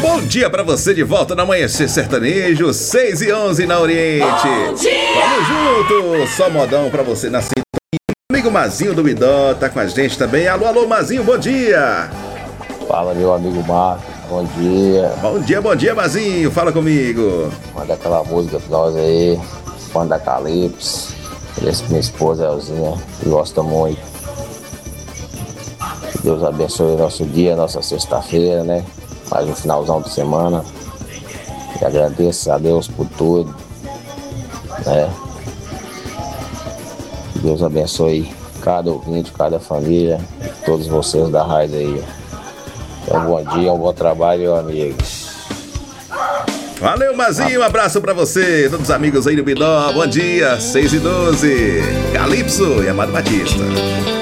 Bom dia pra você de volta no Amanhecer Sertanejo, 6h11 na Oriente. Bom dia! Vamos junto, só modão pra você na sintonia. Amigo Mazinho do Midó tá com a gente também. Alô, alô, Mazinho, bom dia! Fala, meu amigo Marco, bom dia. Bom dia, Mazinho, fala comigo. Manda aquela música pra nós aí, fã da Calypso. Minha esposa Elzinha, que gosta muito. Que Deus abençoe o nosso dia, nossa sexta-feira, né? Mais um finalzão de semana. E agradeço a Deus por tudo, né? Que Deus abençoe cada ouvinte, cada família, todos vocês da rádio aí. Então, bom dia, um bom trabalho, meu amigo. Valeu, Mazinho, um abraço pra você, todos os amigos aí do Midó, bom dia, 6h12. Calypso e Amado Batista.